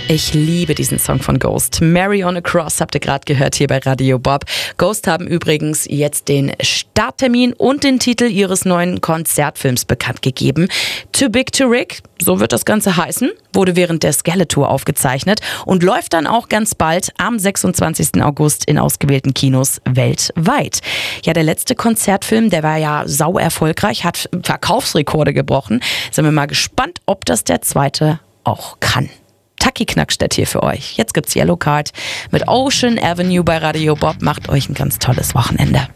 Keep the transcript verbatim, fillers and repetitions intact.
Ich liebe diesen Song von Ghost. Mary on a Cross habt ihr gerade gehört hier bei Radio Bob. Ghost haben übrigens jetzt den Starttermin und den Titel ihres neuen Konzertfilms bekannt gegeben. Too Big to Rig, so wird das Ganze heißen, wurde während der Skeletor aufgezeichnet und läuft dann auch ganz bald am sechsundzwanzigsten August in ausgewählten Kinos weltweit. Ja, der letzte Konzertfilm, der war ja sau erfolgreich, hat Verkaufsrekorde gebrochen. Sind wir mal gespannt, ob das der zweite auch kann. Taki Knackstedt hier für euch. Jetzt gibt's Yellow Card mit Ocean Avenue bei Radio Bob. Macht euch ein ganz tolles Wochenende.